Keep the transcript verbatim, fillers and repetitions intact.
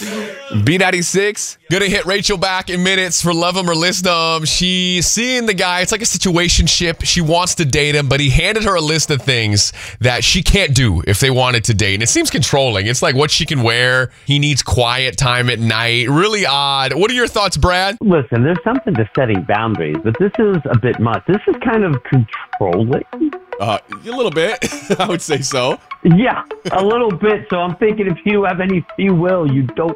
B ninety-six, gonna hit Rachel back in minutes for Love 'Em or List 'Em. She's seeing the guy. It's like a situationship. She wants to date him, but he handed her a list of things that she can't do if they wanted to date. And it seems controlling. It's like what she can wear. He needs quiet time at night. Really odd. What are your thoughts, Brad? Listen, there's something to setting boundaries, but this is a bit much. This is kind of controlling. Uh, a little bit, I would say so. Yeah, a little bit. So I'm thinking if you have any free will, you don't